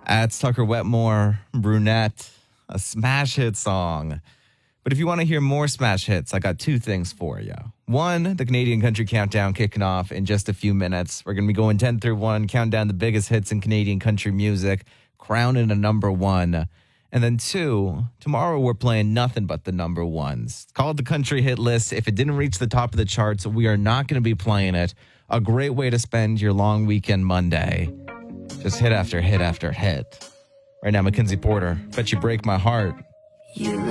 That's Tucker Wetmore, Brunette, a smash hit song. But if you want to hear more smash hits, I got two things for you. One, the Canadian Country Countdown kicking off in just a few minutes. We're going to be going 10 through 1, count down the biggest hits in Canadian country music, crowning a number one. And then two, tomorrow we're playing nothing but the number ones. It's called the Country Hit List. If it didn't reach the top of the charts, we are not going to be playing it. A great way to spend your long weekend Monday. Just hit after hit after hit. Right now, Mackenzie Porter, Bet You Break My Heart.